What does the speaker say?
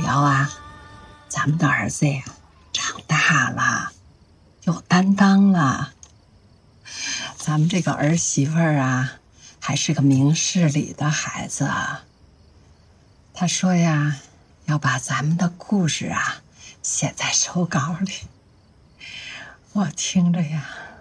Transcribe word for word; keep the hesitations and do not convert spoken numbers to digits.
瑶啊，咱们的儿子呀，长大了，有担当了。咱们这个儿媳妇儿啊，还是个明事理的孩子啊。他说呀，要把咱们的故事啊写在手稿里。我听着呀，